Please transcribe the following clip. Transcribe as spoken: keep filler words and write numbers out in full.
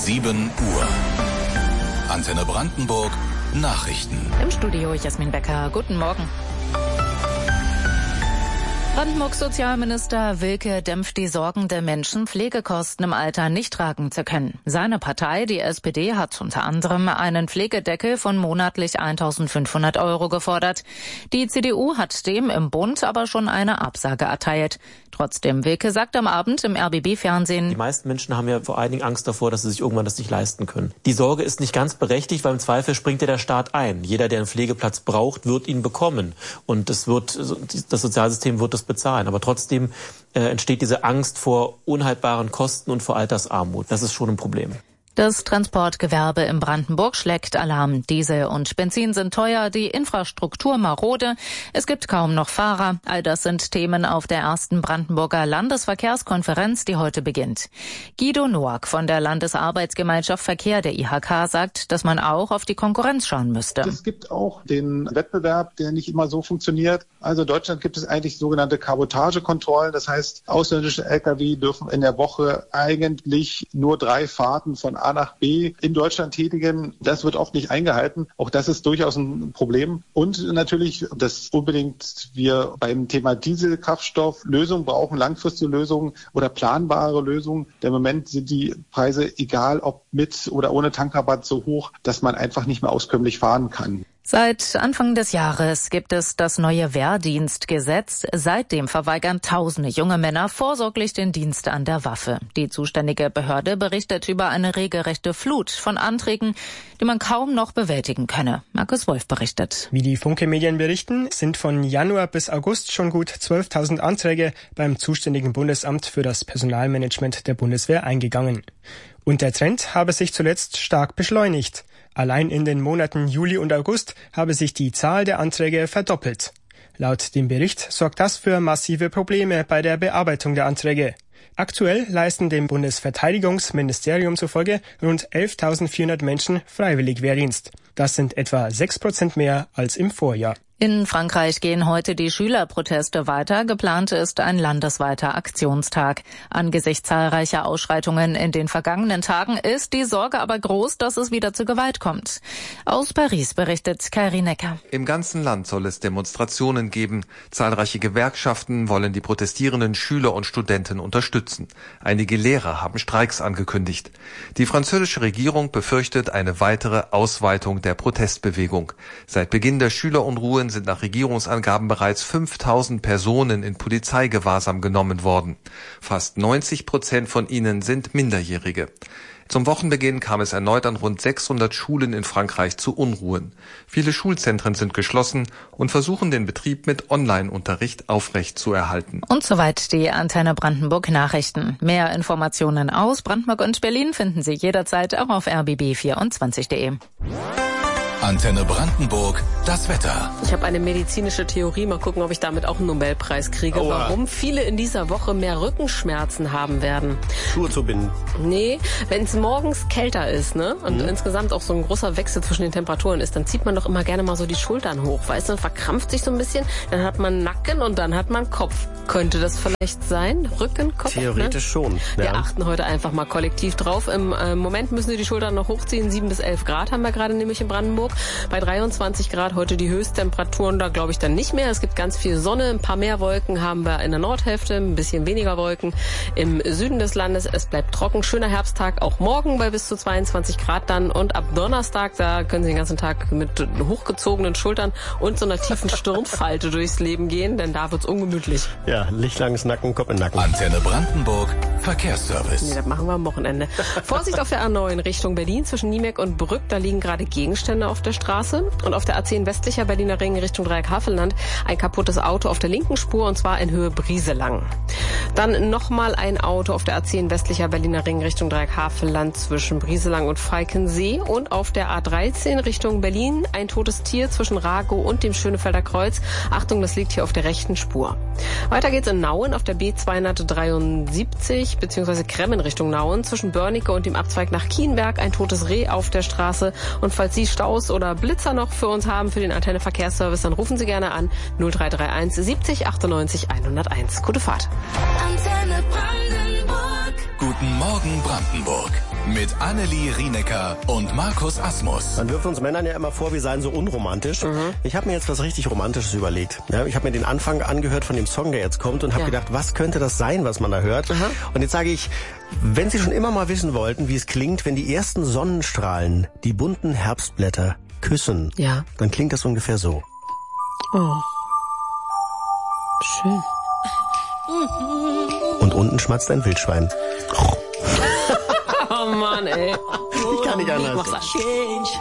sieben Uhr. Antenne Brandenburg Nachrichten. Im Studio Jasmin Becker. Guten Morgen. Brandenburgs Sozialminister Wilke dämpft die Sorgen der Menschen, Pflegekosten im Alter nicht tragen zu können. Seine Partei, die S P D, hat unter anderem einen Pflegedeckel von monatlich eintausendfünfhundert Euro gefordert. Die C D U hat dem im Bund aber schon eine Absage erteilt. Trotzdem, Wilke sagt am Abend im R B B-Fernsehen: Die meisten Menschen haben ja vor allen Dingen Angst davor, dass sie sich irgendwann das nicht leisten können. Die Sorge ist nicht ganz berechtigt, weil im Zweifel springt ja der Staat ein. Jeder, der einen Pflegeplatz braucht, wird ihn bekommen. Und es wird, das Sozialsystem wird das bezahlen. Aber trotzdem äh, entsteht diese Angst vor unhaltbaren Kosten und vor Altersarmut. Das ist schon ein Problem. Das Transportgewerbe in Brandenburg schlägt Alarm. Diesel und Benzin sind teuer, die Infrastruktur marode, es gibt kaum noch Fahrer. All das sind Themen auf der ersten Brandenburger Landesverkehrskonferenz, die heute beginnt. Guido Noack von der Landesarbeitsgemeinschaft Verkehr der I H K sagt, dass man auch auf die Konkurrenz schauen müsste. Es gibt auch den Wettbewerb, der nicht immer so funktioniert. Also in Deutschland gibt es eigentlich sogenannte Kabotagekontrollen. Das heißt, ausländische L K W dürfen in der Woche eigentlich nur drei Fahrten von A nach B in Deutschland tätigen. Das wird oft nicht eingehalten. Auch das ist durchaus ein Problem. Und natürlich, dass unbedingt wir beim Thema Dieselkraftstoff Lösungen brauchen, langfristige Lösungen oder planbare Lösungen. Denn im Moment sind die Preise, egal ob mit oder ohne Tankrabatt, so hoch, dass man einfach nicht mehr auskömmlich fahren kann. Seit Anfang des Jahres gibt es das neue Wehrdienstgesetz. Seitdem verweigern tausende junge Männer vorsorglich den Dienst an der Waffe. Die zuständige Behörde berichtet über eine regelrechte Flut von Anträgen, die man kaum noch bewältigen könne. Markus Wolf berichtet. Wie die Funke-Medien berichten, sind von Januar bis August schon gut zwölftausend Anträge beim zuständigen Bundesamt für das Personalmanagement der Bundeswehr eingegangen. Und der Trend habe sich zuletzt stark beschleunigt. Allein in den Monaten Juli und August habe sich die Zahl der Anträge verdoppelt. Laut dem Bericht sorgt das für massive Probleme bei der Bearbeitung der Anträge. Aktuell leisten dem Bundesverteidigungsministerium zufolge rund elftausendvierhundert Menschen freiwillig Wehrdienst. Das sind etwa sechs Prozent mehr als im Vorjahr. In Frankreich gehen heute die Schülerproteste weiter. Geplant ist ein landesweiter Aktionstag. Angesichts zahlreicher Ausschreitungen in den vergangenen Tagen ist die Sorge aber groß, dass es wieder zu Gewalt kommt. Aus Paris berichtet Kairi Necker. Im ganzen Land soll es Demonstrationen geben. Zahlreiche Gewerkschaften wollen die protestierenden Schüler und Studenten unterstützen. Einige Lehrer haben Streiks angekündigt. Die französische Regierung befürchtet eine weitere Ausweitung der Protestbewegung. Seit Beginn der Schülerunruhen sind nach Regierungsangaben bereits fünftausend Personen in Polizeigewahrsam genommen worden. Fast neunzig Prozent von ihnen sind Minderjährige. Zum Wochenbeginn kam es erneut an rund sechshundert Schulen in Frankreich zu Unruhen. Viele Schulzentren sind geschlossen und versuchen den Betrieb mit Online-Unterricht aufrechtzuerhalten. Und soweit die Antenne Brandenburg Nachrichten. Mehr Informationen aus Brandenburg und Berlin finden Sie jederzeit auch auf r b b vierundzwanzig punkt de. Antenne Brandenburg, das Wetter. Ich habe eine medizinische Theorie, mal gucken, ob ich damit auch einen Nobelpreis kriege. Aua. Warum viele in dieser Woche mehr Rückenschmerzen haben werden. Schuhe zu binden. Nee, wenn es morgens kälter ist, ne, und mhm. insgesamt auch so ein großer Wechsel zwischen den Temperaturen ist, dann zieht man doch immer gerne mal so die Schultern hoch, weißt du, dann verkrampft sich so ein bisschen, dann hat man Nacken und dann hat man Kopf. Könnte das vielleicht sein? Rücken, Kopf? Theoretisch ne? schon. Wir ja. achten heute einfach mal kollektiv drauf. Im äh, Moment müssen Sie die Schultern noch hochziehen. sieben bis elf Grad haben wir gerade nämlich in Brandenburg. Bei dreiundzwanzig Grad heute die Höchsttemperaturen, da glaube ich dann nicht mehr. Es gibt ganz viel Sonne, ein paar mehr Wolken haben wir in der Nordhälfte, ein bisschen weniger Wolken im Süden des Landes. Es bleibt trocken, schöner Herbsttag, auch morgen bei bis zu zweiundzwanzig Grad dann. Und ab Donnerstag, da können Sie den ganzen Tag mit hochgezogenen Schultern und so einer tiefen Stirnfalte durchs Leben gehen, denn da wird's ungemütlich. Ja, lichtlanges Nacken, Kopf in Nacken. Antenne Brandenburg, Verkehrsservice. Nee, das machen wir am Wochenende. Vorsicht auf der A neun Richtung Berlin zwischen Niemek und Brück, da liegen gerade Gegenstände auf der Straße. Und auf der A zehn westlicher Berliner Ring Richtung Dreieck-Havelland ein kaputtes Auto auf der linken Spur und zwar in Höhe Brieselang. Dann nochmal ein Auto auf der A zehn westlicher Berliner Ring Richtung Dreieck-Havelland zwischen Brieselang und Falkensee und auf der A dreizehn Richtung Berlin ein totes Tier zwischen Ragow und dem Schönefelder Kreuz. Achtung, das liegt hier auf der rechten Spur. Weiter geht's in Nauen auf der B zweihundertdreiundsiebzig bzw. Kremmen Richtung Nauen zwischen Börnike und dem Abzweig nach Kienberg ein totes Reh auf der Straße. Und falls Sie Staus oder Blitzer noch für uns haben, für den Antenne Verkehrsservice, dann rufen Sie gerne an null drei drei eins siebzig achtundneunzig hunderteins. Gute Fahrt. Antenne Brandenburg. Guten Morgen Brandenburg mit Annelie Rienecker und Markus Asmus. Man wirft uns Männern ja immer vor, wir seien so unromantisch. Mhm. Ich habe mir jetzt was richtig Romantisches überlegt. Ja, ich habe mir den Anfang angehört von dem Song, der jetzt kommt und habe ja. gedacht, was könnte das sein, was man da hört? Aha. Und jetzt sage ich, wenn Sie schon immer mal wissen wollten, wie es klingt, wenn die ersten Sonnenstrahlen die bunten Herbstblätter küssen, ja. dann klingt das ungefähr so. Oh. Schön. Und unten schmatzt ein Wildschwein. Oh Mann, ey. Ich kann nicht anders.